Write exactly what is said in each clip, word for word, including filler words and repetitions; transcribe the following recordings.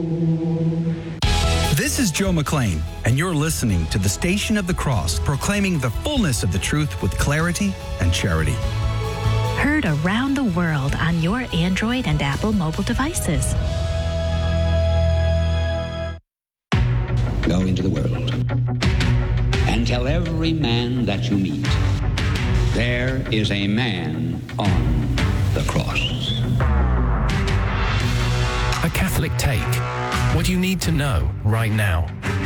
This is Joe McClain, and you're listening to the Station of the Cross, proclaiming the fullness of the truth with clarity and charity. Heard around the world on your Android and Apple mobile devices. Go into the world and tell every man that you meet, there is a man on the cross. A Catholic Take. What you need to know right now.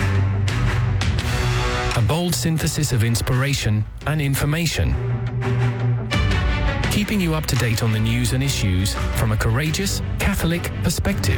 A bold synthesis of inspiration and information. Keeping you up to date on the news and issues from a courageous Catholic perspective.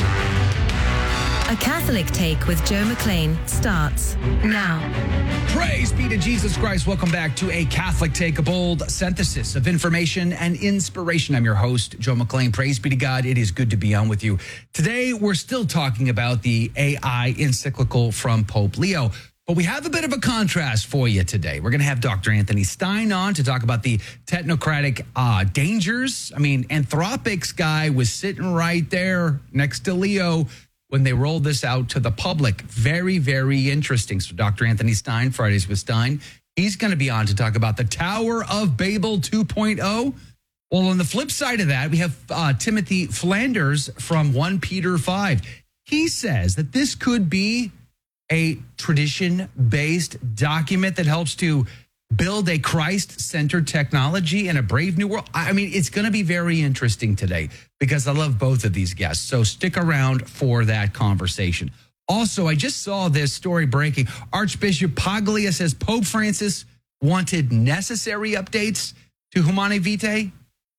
A Catholic Take with Joe McClain starts now. Praise be to Jesus Christ. Welcome back to A Catholic Take, a bold synthesis of information and inspiration. I'm your host, Joe McClain. Praise be to God. It is good to be on with you. Today, we're still talking about the A I encyclical from Pope Leo. But we have a bit of a contrast for you today. We're going to have Doctor Anthony Stine on to talk about the technocratic uh, dangers. I mean, Anthropic's guy was sitting right there next to Leo when they rolled this out to the public. Very, very interesting. So Doctor Anthony Stine, Fridays with Stine, he's going to be on to talk about the Tower of Babel two point oh. Well, on the flip side of that, we have uh, Timothy Flanders from First Peter five. He says that this could be a tradition-based document that helps to build a Christ-centered technology in a brave new world. I mean, it's going to be very interesting today because I love both of these guests. So stick around for that conversation. Also, I just saw this story breaking. Archbishop Paglia says Pope Francis wanted necessary updates to Humanae Vitae.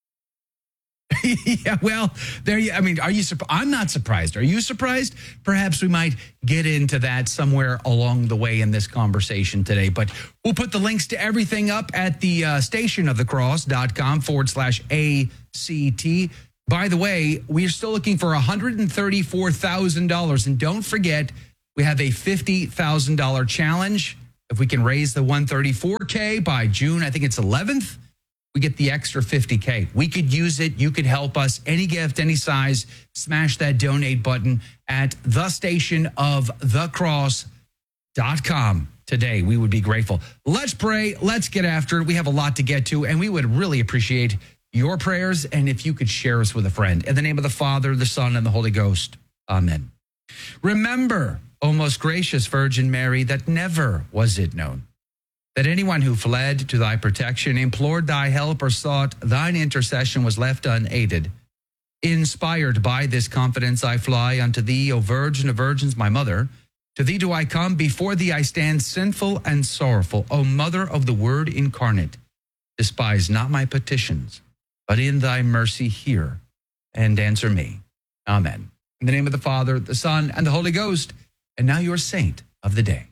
Yeah, well, there you, I mean, are you, I'm not surprised. Are you surprised? Perhaps we might get into that somewhere along the way in this conversation today, but we'll put the links to everything up at the uh, stationofthecross.com forward slash ACT. By the way, we are still looking for one hundred thirty-four thousand dollars. And don't forget, we have a fifty thousand dollars challenge. If we can raise the one hundred thirty-four K by June, I think it's eleventh, we get the extra fifty K. We could use it. You could help us. Any gift, any size, smash that donate button at the station of the cross dot com today. We would be grateful. Let's pray. Let's get after it. We have a lot to get to, and we would really appreciate your prayers, and if you could share us with a friend. In the name of the Father, the Son, and the Holy Ghost. Amen. Remember, O most gracious Virgin Mary, that never was it known that anyone who fled to thy protection, implored thy help, or sought thine intercession was left unaided. Inspired by this confidence, I fly unto thee, O Virgin of Virgins, my mother. To thee do I come, before thee I stand sinful and sorrowful. O Mother of the Word incarnate, despise not my petitions, but in thy mercy hear and answer me. Amen. In the name of the Father, the Son, and the Holy Ghost. And now your saint of the day.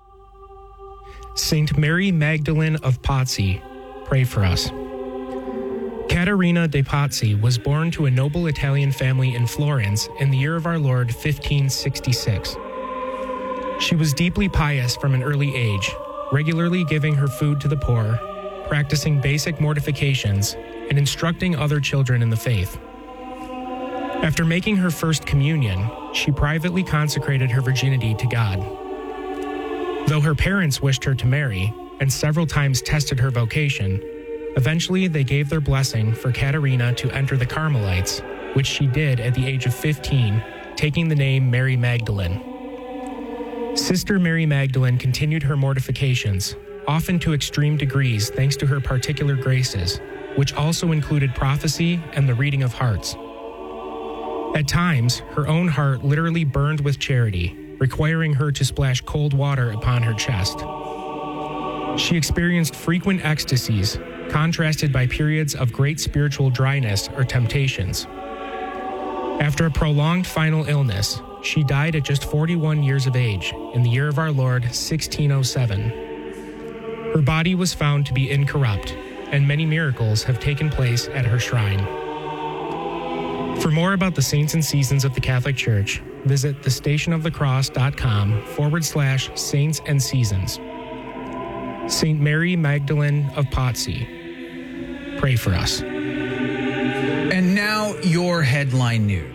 Saint Mary Magdalene of Pazzi, pray for us. Caterina de Pazzi was born to a noble Italian family in Florence in the year of our Lord fifteen sixty-six. She was deeply pious from an early age, regularly giving her food to the poor, practicing basic mortifications, and instructing other children in the faith. After making her first communion, she privately consecrated her virginity to God. Though her parents wished her to marry, and several times tested her vocation, eventually they gave their blessing for Caterina to enter the Carmelites, which she did at the age of fifteen, taking the name Mary Magdalene. Sister Mary Magdalene continued her mortifications, often to extreme degrees thanks to her particular graces, which also included prophecy and the reading of hearts. At times, her own heart literally burned with charity, requiring her to splash cold water upon her chest. She experienced frequent ecstasies, contrasted by periods of great spiritual dryness or temptations. After a prolonged final illness, she died at just forty-one years of age in the year of our Lord sixteen oh seven. Her body was found to be incorrupt, and many miracles have taken place at her shrine. For more about the saints and seasons of the Catholic Church, visit thestationofthecross.com forward slash saints and seasons. Saint Mary Magdalene of Pazzi, pray for us. And now your headline news.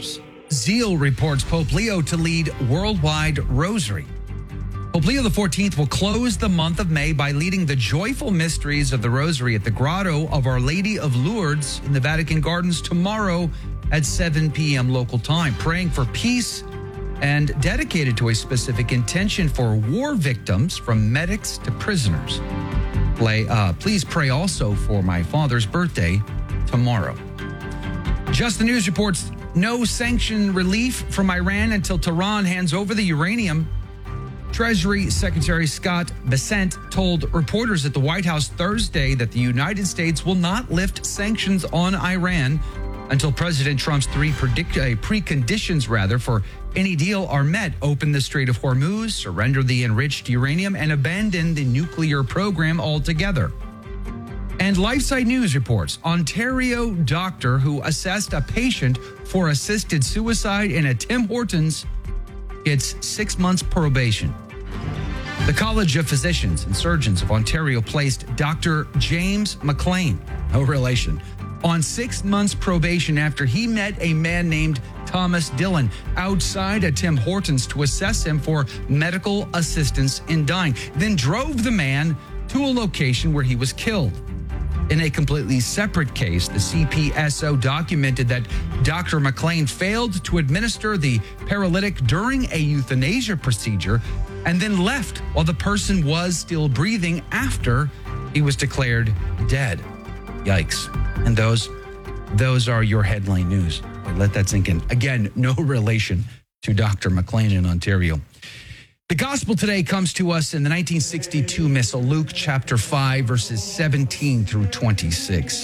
Zeal reports Pope Leo to lead worldwide rosary. Pope Leo the fourteenth will close the month of May by leading the joyful mysteries of the Rosary at the Grotto of Our Lady of Lourdes in the Vatican Gardens tomorrow at seven p.m. local time, praying for peace and dedicated to a specific intention for war victims from medics to prisoners. Play, uh, please pray also for my father's birthday tomorrow. Just the News reports no sanction relief from Iran until Tehran hands over the uranium. Treasury Secretary Scott Bessent told reporters at the White House Thursday that the United States will not lift sanctions on Iran until President Trump's three predict, uh, preconditions rather for any deal are met: open the Strait of Hormuz, surrender the enriched uranium, and abandon the nuclear program altogether. And LifeSite News reports Ontario doctor who assessed a patient for assisted suicide in a Tim Hortons gets six months probation. The College of Physicians and Surgeons of Ontario placed Doctor James McLean, no relation, on six months probation after he met a man named Thomas Dillon outside a Tim Hortons to assess him for medical assistance in dying, then drove the man to a location where he was killed. In a completely separate case, the C P S O documented that Doctor McLean failed to administer the paralytic during a euthanasia procedure and then left while the person was still breathing after he was declared dead. Yikes. And those, those are your headline news. Let that sink in. Again, no relation to Doctor McLean in Ontario. The gospel today comes to us in the nineteen sixty-two Missal, Luke chapter five, verses seventeen through twenty-six.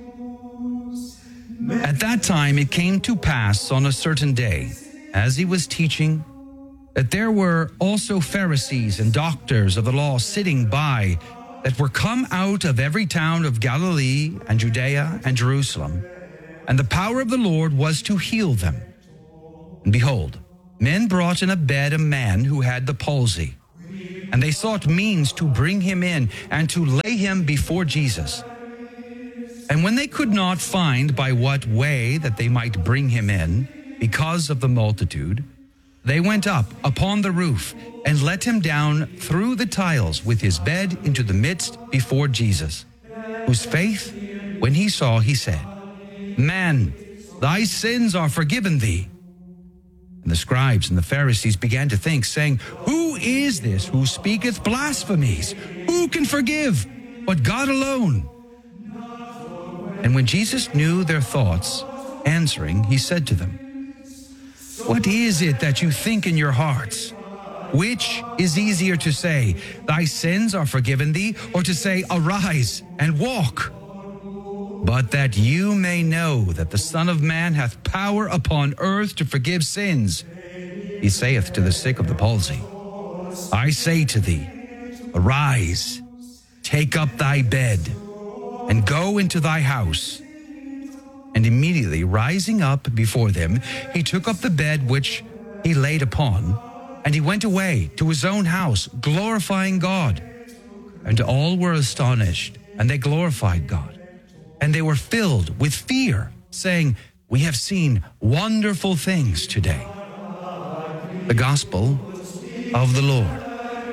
At that time, it came to pass on a certain day, as he was teaching, that there were also Pharisees and doctors of the law sitting by, that were come out of every town of Galilee and Judea and Jerusalem, and the power of the Lord was to heal them. And behold, men brought in a bed a man who had the palsy, and they sought means to bring him in and to lay him before Jesus. And when they could not find by what way that they might bring him in, because of the multitude, they went up upon the roof and let him down through the tiles with his bed into the midst before Jesus, whose faith, when he saw, he said, Man, thy sins are forgiven thee. And the scribes and the Pharisees began to think, saying, Who is this who speaketh blasphemies? Who can forgive but God alone? And when Jesus knew their thoughts, answering, he said to them, What is it that you think in your hearts? Which is easier to say, Thy sins are forgiven thee, or to say, Arise and walk? But that you may know that the Son of Man hath power upon earth to forgive sins, he saith to the sick of the palsy, I say to thee, Arise, take up thy bed, and go into thy house. And immediately rising up before them, he took up the bed which he laid upon, and he went away to his own house, glorifying God. And all were astonished, and they glorified God. And they were filled with fear, saying, We have seen wonderful things today. The Gospel of the Lord.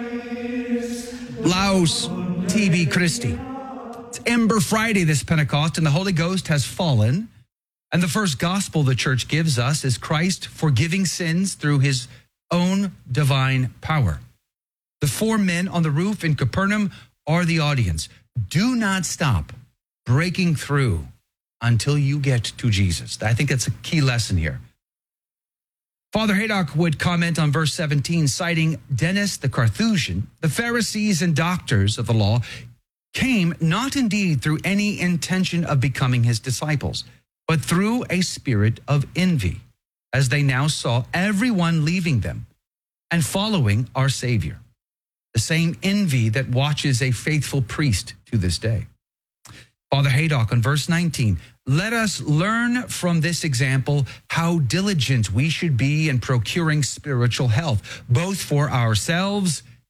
Laus Tibi Christi. It's Ember Friday this Pentecost, and the Holy Ghost has fallen. And the first gospel the church gives us is Christ forgiving sins through his own divine power. The four men on the roof in Capernaum are the audience. Do not stop breaking through until you get to Jesus. I think that's a key lesson here. Father Haydock would comment on verse seventeen, citing Denis the Carthusian. The Pharisees and doctors of the law came not indeed through any intention of becoming his disciples, but through a spirit of envy, as they now saw everyone leaving them and following our Savior. The same envy that watches a faithful priest to this day. Father Haydock on verse nineteen, let us learn from this example how diligent we should be in procuring spiritual health, both for ourselves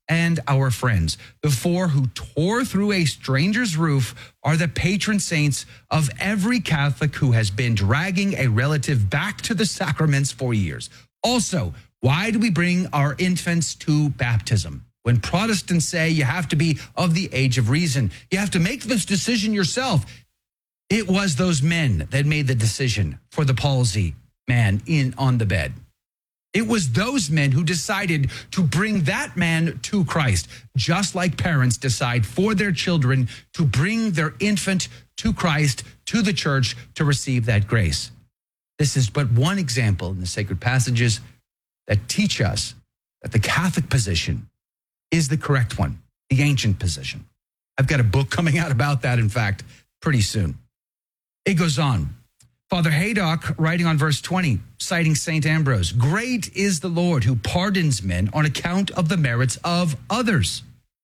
and our friends. The four who tore through a stranger's roof are the patron saints of every Catholic who has been dragging a relative back to the sacraments for years. Also, why do we bring our infants to baptism? When Protestants say you have to be of the age of reason, you have to make this decision yourself. It was those men that made the decision for the palsy man in on the bed. It was those men who decided to bring that man to Christ, just like parents decide for their children to bring their infant to Christ, to the church, to receive that grace. This is but one example in the sacred passages that teach us that the Catholic position is the correct one, the ancient position. I've got a book coming out about that, in fact, pretty soon. It goes on. Father Haydock, writing on verse twenty, citing Saint Ambrose, "Great is the Lord who pardons men on account of the merits of others.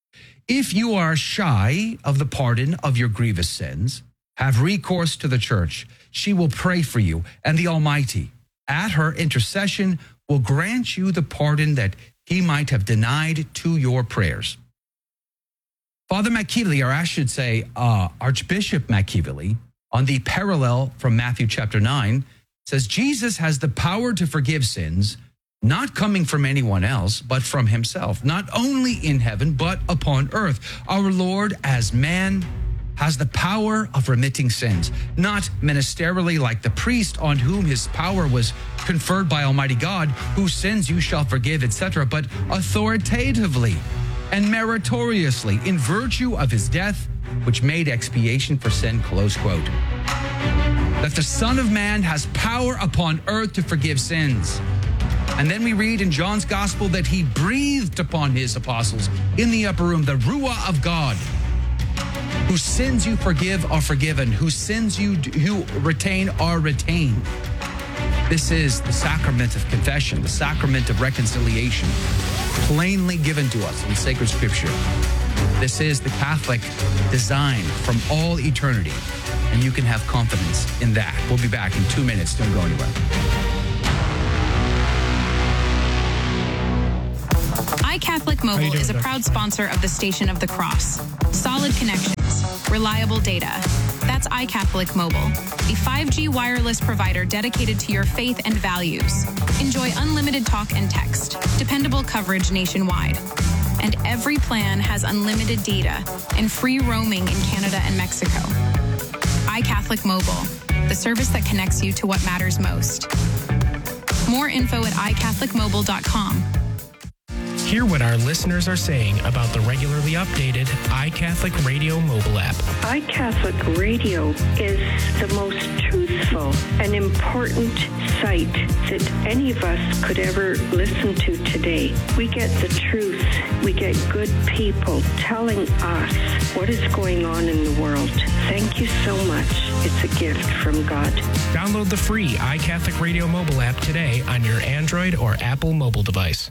If you are shy of the pardon of your grievous sins, have recourse to the church. She will pray for you, and the Almighty, at her intercession, will grant you the pardon that he might have denied to your prayers." Father McKeevely, or I should say uh, Archbishop McKeevely, on the parallel from Matthew chapter nine, says Jesus has the power to forgive sins, not coming from anyone else, but from himself, not only in heaven, but upon earth. Our Lord, as man, has the power of remitting sins, not ministerially like the priest on whom his power was conferred by Almighty God, whose sins you shall forgive, et cetera, but authoritatively and meritoriously in virtue of his death, which made expiation for sin, close quote. That the Son of Man has power upon earth to forgive sins. And then we read in John's Gospel that he breathed upon his apostles in the upper room, the Ruah of God. Whose sins you forgive are forgiven, whose sins you, you retain are retained. This is the sacrament of confession, the sacrament of reconciliation, plainly given to us in sacred scripture. This is the Catholic design from all eternity, and you can have confidence in that. We'll be back in two minutes. Don't go anywhere. iCatholic Mobile is a proud sponsor of the Station of the Cross. Solid connections, reliable data. That's iCatholic Mobile, a five G wireless provider dedicated to your faith and values. Enjoy unlimited talk and text, dependable coverage nationwide. And every plan has unlimited data and free roaming in Canada and Mexico. iCatholic Mobile, the service that connects you to what matters most. More info at i catholic mobile dot com. Hear what our listeners are saying about the regularly updated iCatholic Radio mobile app. iCatholic Radio is the most truthful and important site that any of us could ever listen to today. We get the truth. We get good people telling us what is going on in the world. Thank you so much. It's a gift from God. Download the free iCatholic Radio mobile app today on your Android or Apple mobile device.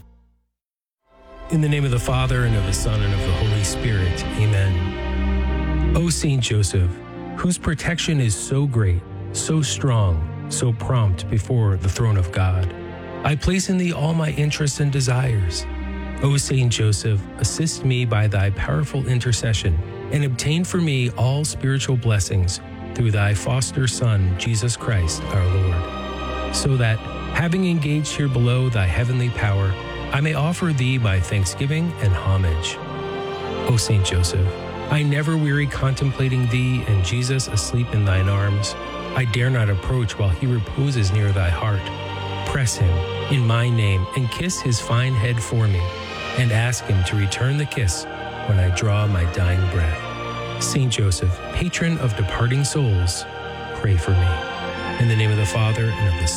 In the name of the Father, and of the Son, and of the Holy Spirit. Amen. O Saint Joseph, whose protection is so great, so strong, so prompt before the throne of God, I place in thee all my interests and desires. O Saint Joseph, assist me by thy powerful intercession, and obtain for me all spiritual blessings through thy foster Son, Jesus Christ, our Lord, so that, having engaged here below thy heavenly power, I may offer thee my thanksgiving and homage. O Saint Joseph, I never weary contemplating thee and Jesus asleep in thine arms. I dare not approach while he reposes near thy heart. Press him in my name and kiss his fine head for me, and ask him to return the kiss when I draw my dying breath. Saint Joseph, patron of departing souls, pray for me. In the name of the Father, and of the